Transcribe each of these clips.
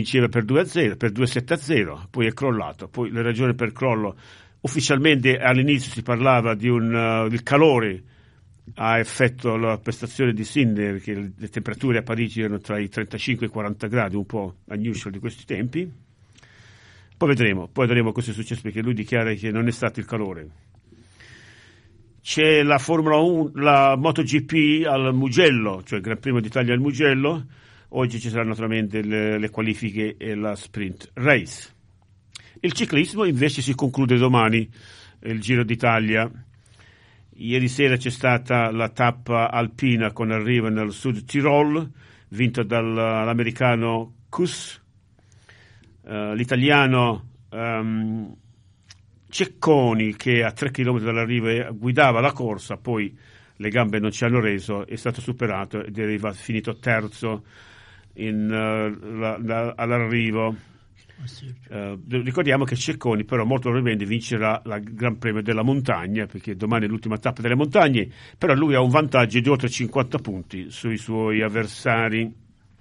vinceva per 2-0, per 2-7-0, poi è crollato. Poi le ragioni per crollo, ufficialmente all'inizio si parlava di il calore ha effetto alla prestazione di Sinner, che le temperature a Parigi erano tra i 35 e i 40 gradi, un po' unusual di questi tempi. Poi vedremo cosa è successo, perché lui dichiara che non è stato il calore. C'è la Formula 1, la MotoGP al Mugello, cioè il Gran Premio d'Italia al Mugello. Oggi ci saranno naturalmente le qualifiche e la sprint race. Il ciclismo invece si conclude domani, il Giro d'Italia. Ieri sera c'è stata la tappa alpina con arrivo nel Sud Tirol, vinta dall'americano Kuss. L'italiano Cecconi, che a 3 km dall'arrivo guidava la corsa, poi le gambe non ci hanno reso, è stato superato ed è finito terzo all'arrivo. Ricordiamo che Cecconi però molto probabilmente vincerà il Gran Premio della Montagna, perché domani è l'ultima tappa delle montagne, però lui ha un vantaggio di oltre 50 punti sui suoi avversari.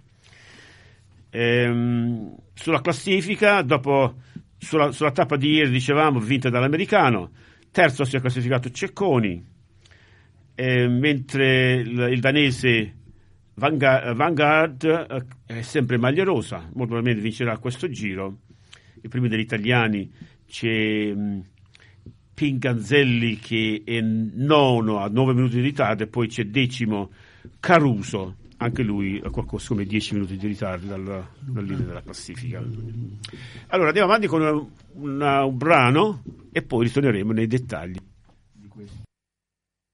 Sulla classifica, dopo sulla tappa di ieri, dicevamo, vinta dall'americano, terzo si è classificato Cecconi, mentre il danese Vanguard è sempre maglia rosa, molto probabilmente vincerà questo giro. I primi degli italiani c'è Pinganzelli, che è nono a 9 minuti di ritardo, e poi c'è decimo Caruso, anche lui a qualcosa come 10 minuti di ritardo dal leader della classifica. Allora andiamo avanti con un brano e poi ritorneremo nei dettagli di questo.